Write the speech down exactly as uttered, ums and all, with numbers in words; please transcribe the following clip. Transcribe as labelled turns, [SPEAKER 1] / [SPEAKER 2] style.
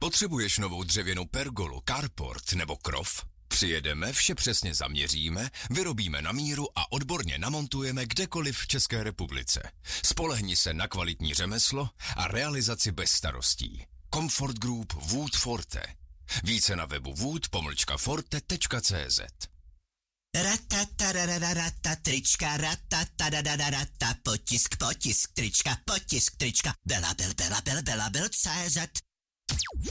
[SPEAKER 1] Potřebuješ novou dřevěnou pergolu, carport nebo krov? Přijedeme, vše přesně zaměříme, vyrobíme na míru a odborně namontujeme kdekoliv v České republice. Spolehni se na kvalitní řemeslo a realizaci bez starostí. Comfort Group Wood Forte. Více na webu wood pomlčka forte tečka cé zet.
[SPEAKER 2] Ratatarararata, trička, ratatarararata, potisk, potisk, trička, potisk, trička, Bela, Bel, Bela, Bel, Bela, Bel, cé zet.